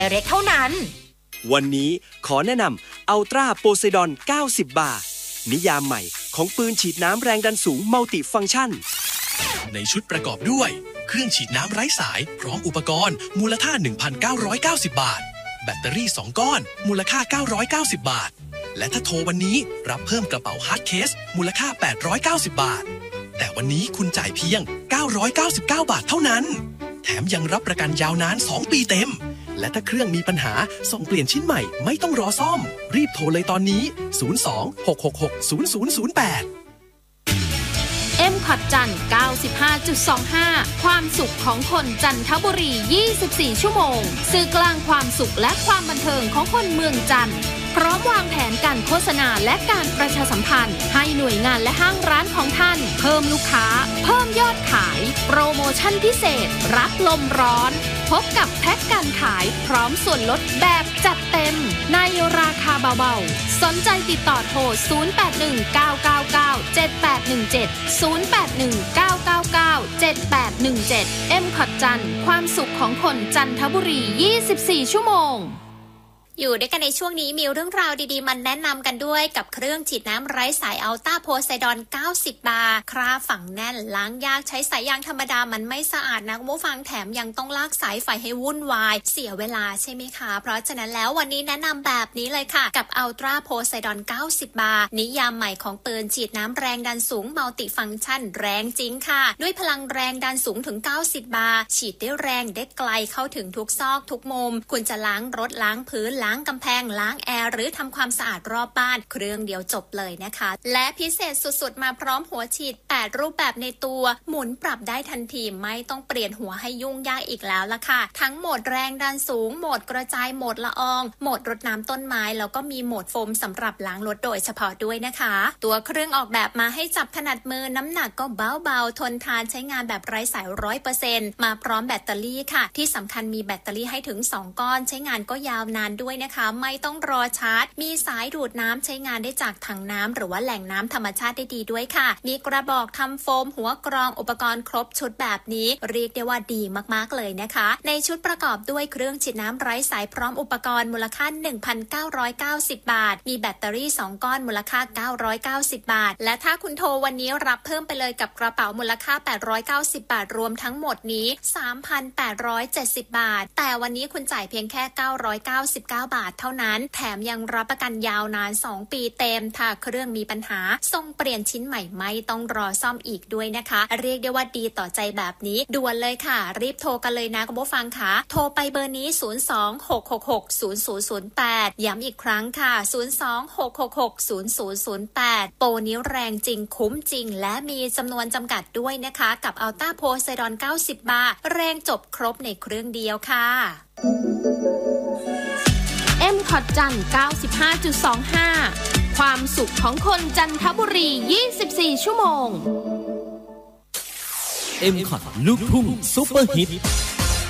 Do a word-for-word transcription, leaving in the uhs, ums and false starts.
เล็กเท่านั้นวันนี้ขอแนะนำอัลตร้าโพไซดอนเก้าสิบบาร์นิยามใหม่ของปืนฉีดน้ำแรงดันสูงมัลติฟังก์ชันในชุดประกอบด้วยเครื่องฉีดน้ำไร้สายพร้อมอุปกรณ์มูลค่า หนึ่งพันเก้าร้อยเก้าสิบ บาทแบตเตอรี่สองก้อนมูลค่าเก้าร้อยเก้าสิบบาทและถ้าโทรวันนี้รับเพิ่มกระเป๋าฮาร์ดเคสมูลค่าแปดร้อยเก้าสิบบาทแต่วันนี้คุณจ่ายเพียงเก้าร้อยเก้าสิบเก้าบาทเท่านั้นแถมยังรับประกันยาวนานสองปีเต็มและถ้าเครื่องมีปัญหาส่งเปลี่ยนชิ้นใหม่ไม่ต้องรอซ่อมรีบโทรเลยตอนนี้ศูนย์ สอง หก หก หก ศูนย์ ศูนย์ ศูนย์ แปดเอ็ม คอท จันทร์ เก้าสิบห้าจุดสองห้า ความสุขของคนจันทบุรียี่สิบสี่ชั่วโมงสื่อกลางความสุขและความบันเทิงของคนเมืองจันทร์พร้อมวางแผนการโฆษณาและการประชาสัมพันธ์ให้หน่วยงานและห้างร้านของท่านเพิ่มลูกค้าเพิ่มยอดขายโปรโมชั่นพิเศษรับลมร้อนพบกับแพ็คการขายพร้อมส่วนลดแบบจัดเต็มในราคาเบาๆสนใจติดต่อโทรศูนย์ แปด หนึ่ง เก้า เก้า เก้า เจ็ด แปด หนึ่ง เจ็ด ศูนย์ แปด หนึ่ง เก้า เก้า เก้า เจ็ด แปด หนึ่ง เจ็ด เอ็ม คอท จันทร์ความสุขของคนจันทบุรียี่สิบสี่ชั่วโมงอยู่ด้วยกันในช่วงนี้มีเรื่องราวดีๆมันแนะนำกันด้วยกับเครื่องฉีดน้ำไร้สายอัลต้าโพไซดอนเก้าสิบบาร์คราฝังแน่นล้างยากใช้สายยางธรรมดามันไม่สะอาดนะคุณผู้ฟังแถมยังต้องลากสายไฟให้วุ่นวายเสียเวลาใช่ไหมคะเพราะฉะนั้นแล้ววันนี้แนะนำแบบนี้เลยค่ะกับอัลตร้าโพไซดอนเก้าสิบบาร์นิยามใหม่ของปืนฉีดน้ำแรงดันสูงมัลติฟังก์ชันแรงจริงค่ะด้วยพลังแรงดันสูงถึงเก้าสิบบาร์ฉีดได้แรงได้ไกลเข้าถึงทุกซอกทุกมุมคุณจะล้างรถล้างพื้นล้างกำแพงล้างแอร์หรือทำความสะอาดรอบบ้านเครื่องเดียวจบเลยนะคะและพิเศษสุดๆมาพร้อมหัวฉีดแปดรูปแบบในตัวหมุนปรับได้ทันทีไม่ต้องเปลี่ยนหัวให้ยุ่งยากอีกแล้วล่ะค่ะทั้งโหมดแรงดันสูงโหมดกระจายโหมดละอองโหมดรดน้ำต้นไม้แล้วก็มีโหมดโฟมสำหรับล้างรถโดยเฉพาะด้วยนะคะตัวเครื่องออกแบบมาให้จับถนัดมือน้ำหนักก็เบาๆทนทานใช้งานแบบไร้สาย ร้อยเปอร์เซ็นต์ มาพร้อมแบตเตอรี่ค่ะที่สำคัญมีแบตเตอรี่ให้ถึงสองก้อนใช้งานก็ยาวนานด้วยนะคะไม่ต้องรอชาร์จมีสายดูดน้ำใช้งานได้จากถังน้ำหรือว่าแหล่งน้ำธรรมชาติได้ดีด้วยค่ะมีกระบอกทำโฟมหัวกรองอุปกรณ์ครบชุดแบบนี้เรียกได้ว่าดีมากๆเลยนะคะในชุดประกอบด้วยเครื่องฉีดน้ำไร้สายพร้อมอุปกรณ์มูลค่า หนึ่งพันเก้าร้อยเก้าสิบ บาทมีแบตเตอรี่สองก้อนมูลค่าเก้าร้อยเก้าสิบบาทและถ้าคุณโทรวันนี้รับเพิ่มไปเลยกับกระเป๋ามูลค่าแปดร้อยเก้าสิบบาทรวมทั้งหมดนี้ สามพันแปดร้อยเจ็ดสิบ บาทแต่วันนี้คุณจ่ายเพียงแค่เก้าร้อยเก้าสิบเก้าบาทเท่านั้นแถมยังรับประกันยาวนานสองปีเต็มถ้าเครื่องมีปัญหาส่งเปลี่ยนชิ้นใหม่ไม่ต้องรอซ่อมอีกด้วยนะคะเรียกได้ว่าดีต่อใจแบบนี้ด่วนเลยค่ะรีบโทรกันเลยนะคุณผู้ฟังค่ะโทรไปเบอร์นี้ศูนย์ สอง หก หก หก ศูนย์ ศูนย์ ศูนย์ แปดย้ำอีกครั้งค่ะศูนย์ สอง หก หก หก ศูนย์ ศูนย์ ศูนย์ แปดโปรนี้แรงจริงคุ้มจริงและมีจำนวนจำกัดด้วยนะคะกับอัลต้าโพไซดอนเก้าสิบบาร์แรงจบครบในเครื่องเดียวค่ะเอ็ม คอท จันทร์ เก้าสิบห้าจุดสองห้า ความสุขของคนจันทบุรียี่สิบสี่ชั่วโมงเอ็ม คอท ลูกทุ่งซุปเปอร์ฮิต